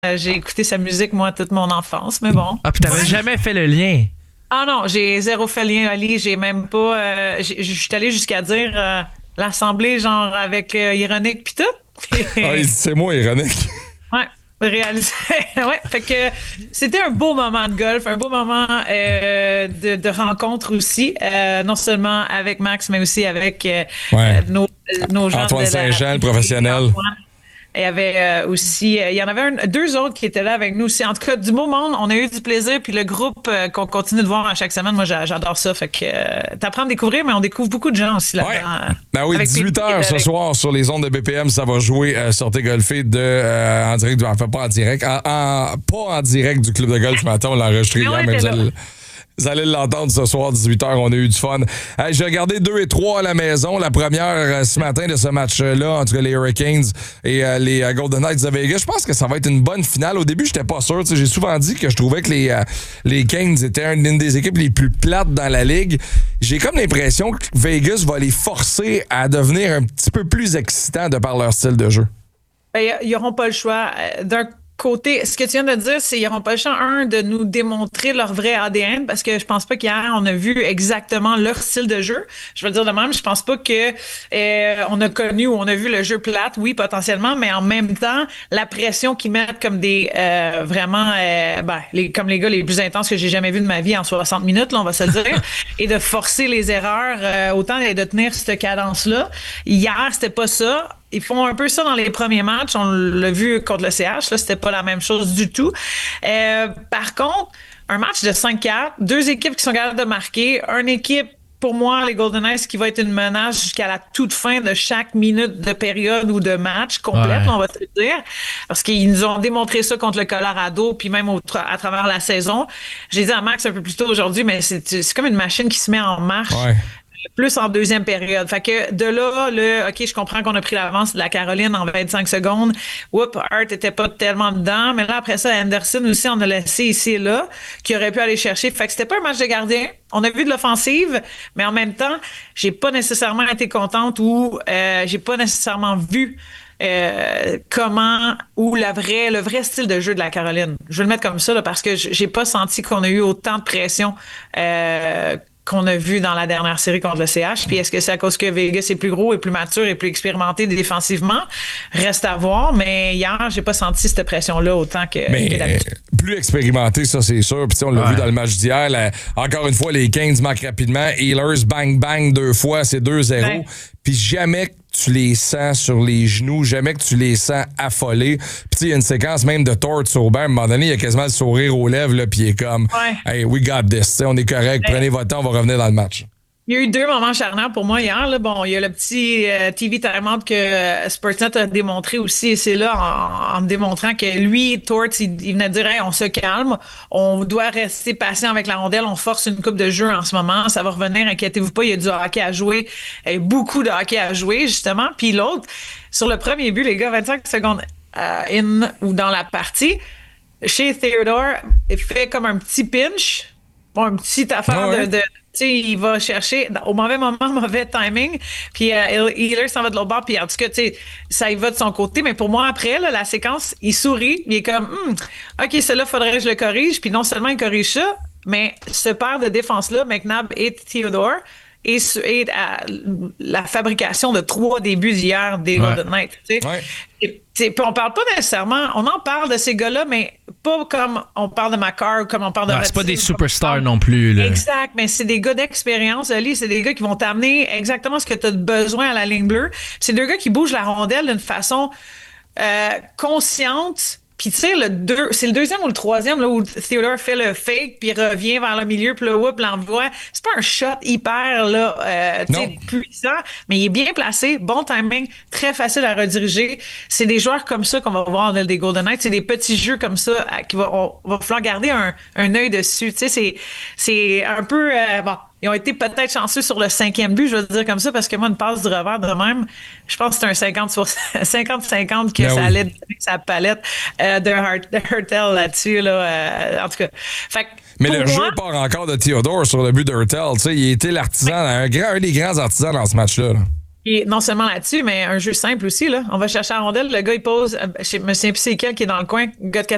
J'ai écouté sa musique, moi, toute mon enfance, mais bon. Ah, puis t'avais jamais fait le lien. Ah non, j'ai zéro fait lien, Ali. J'ai même pas... je suis allée jusqu'à dire l'assemblée, genre, avec Ironique pis tout. Ah, c'est moi, ironique. Ouais. Réalisé. Ouais, fait que c'était un beau moment de golf, un beau moment de rencontre aussi, non seulement avec Max, mais aussi avec nos gens. Antoine Saint-Jean, le professionnel. Il y avait aussi, il y en avait deux autres qui étaient là avec nous aussi. En tout cas, du beau monde, on a eu du plaisir. Puis le groupe qu'on continue de voir à chaque semaine, moi, j'adore ça. Fait que t'apprends à découvrir, mais on découvre beaucoup de gens aussi là-dedans. Ouais. Ben oui, 18h ce soir sur les ondes de BPM, ça va jouer Sortez golfer en direct, enfin pas en direct, pas en direct du club de golf matin, on l'a enregistré hier, mais vous allez l'entendre ce soir, 18h, on a eu du fun. J'ai regardé 2 et 3 à la maison. La première ce matin de ce match-là, entre les Hurricanes et les Golden Knights de Vegas. Je pense que ça va être une bonne finale. Au début, j'étais pas sûr. J'ai souvent dit que je trouvais que les Canes étaient une des équipes les plus plates dans la ligue. J'ai comme l'impression que Vegas va les forcer à devenir un petit peu plus excitants de par leur style de jeu. Ben, ils n'auront pas le choix. D'un côté, ce que tu viens de dire, c'est qu'ils n'auront pas le choix, de nous démontrer leur vrai ADN, parce que je pense pas qu'hier, on a vu exactement leur style de jeu. Je veux dire de même, je pense pas que on a connu ou on a vu le jeu plate, oui, potentiellement, mais en même temps, la pression qu'ils mettent comme des vraiment comme les gars les plus intenses que j'ai jamais vus de ma vie en 60 minutes, là, on va se le dire, et de forcer les erreurs, autant et de tenir cette cadence-là. Hier, c'était pas ça. Ils font un peu ça dans les premiers matchs. On l'a vu contre le CH. Là, c'était pas la même chose du tout. Par contre, un match de 5-4, deux équipes qui sont capables de marquer, une équipe, pour moi, les Golden Knights, qui va être une menace jusqu'à la toute fin de chaque minute de période ou de match complète, on va te le dire. Parce qu'ils nous ont démontré ça contre le Colorado, puis même à travers la saison. J'ai dit à Max un peu plus tôt aujourd'hui, mais c'est comme une machine qui se met en marche. Ouais. Plus en deuxième période. Fait que de là, OK, je comprends qu'on a pris l'avance de la Caroline en 25 secondes. Hart était pas tellement dedans. Mais là, après ça, Anderson aussi, on a laissé ici et là, qui aurait pu aller chercher. Fait que c'était pas un match de gardien. On a vu de l'offensive, mais en même temps, j'ai pas nécessairement été contente ou j'ai pas nécessairement vu comment ou le vrai style de jeu de la Caroline. Je vais le mettre comme ça là, parce que j'ai pas senti qu'on a eu autant de pression qu'on a vu dans la dernière série contre le CH. Puis est-ce que c'est à cause que Vegas est plus gros et plus mature et plus expérimenté défensivement? Reste à voir, mais hier, j'ai pas senti cette pression-là autant que d'habitude. Plus expérimenté, ça c'est sûr. Puis on l'a vu dans le match d'hier. Encore une fois, les Canes marquent rapidement. Healers, bang, bang, 2 fois, c'est 2-0. Ouais. Puis jamais que tu les sens sur les genoux, jamais que tu les sens affolés. Puis il y a une séquence même de Tort Sauber. À un moment donné, il y a quasiment le sourire aux lèvres, là, puis il est comme « Hey, we got this. » T'sais, on est correct, prenez votre temps, on va revenir dans le match. Il y a eu 2 moments charnières pour moi hier. Là. Bon, il y a le petit TV timeout que Sportsnet a démontré aussi, et c'est là en me démontrant que lui, Torts, il venait de dire hey, on se calme, on doit rester patient avec la rondelle, on force une coupe de jeu en ce moment, ça va revenir, inquiétez-vous pas, il y a du hockey à jouer, beaucoup de hockey à jouer, justement. Puis l'autre, sur le premier but, les gars, 25 secondes in ou dans la partie, chez Theodore, il fait comme un petit pinch, une petite affaire de tu sais, il va chercher au mauvais moment, mauvais timing, puis Healer s'en va de l'autre bord, puis en tout cas, tu sais, ça y va de son côté, mais pour moi, après, là, la séquence, il sourit, il est comme, OK, celle-là, faudrait que je le corrige, puis non seulement il corrige ça, mais ce paire de défense-là, McNabb et Theodore, et la fabrication de 3 débuts d'hier des Golden Knights, tu sais. Puis on parle pas nécessairement, on en parle de ces gars-là, mais pas comme on parle de Makar ou comme on parle de... C'est pas des superstars non plus. Là. Exact, mais c'est des gars d'expérience, Ali, c'est des gars qui vont t'amener exactement ce que tu as besoin à la ligne bleue. C'est 2 gars qui bougent la rondelle d'une façon consciente. Puis tu sais, c'est le deuxième ou le troisième là, où Theodore fait le fake, puis revient vers le milieu, puis l'envoie. C'est pas un shot hyper là, puissant, mais il est bien placé, bon timing, très facile à rediriger. C'est des joueurs comme ça qu'on va voir dans des Golden Knights. C'est des petits jeux comme ça on va falloir garder un œil dessus. Tu sais, c'est un peu... Ils ont été peut-être chanceux sur le 5e but, je veux dire comme ça, parce que moi, une passe du revers de même, je pense que c'est un 50-50 que ça allait donner sa palette de Hurtel là-dessus. Là, en tout cas. Mais le jeu part encore de Theodore sur le but de Hurtel. Tu sais, il a été l'artisan, un des grands artisans dans ce match-là. Là. Et non seulement là-dessus, mais un jeu simple aussi. Là. On va chercher la rondelle. Le gars, il pose, je me souviens plus c'est quel qui est dans le coin, gars de